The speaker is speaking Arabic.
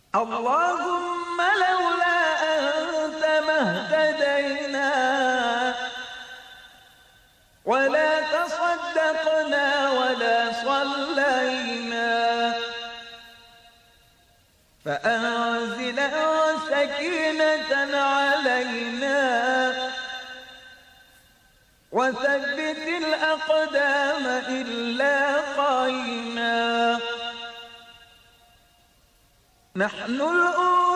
اللهم لولا أنت ما اهتدينا ولا تصدقنا ولا صلينا، فأنزل سكينة علينا وثبت الأقدام إلا قينا. نحن الأولى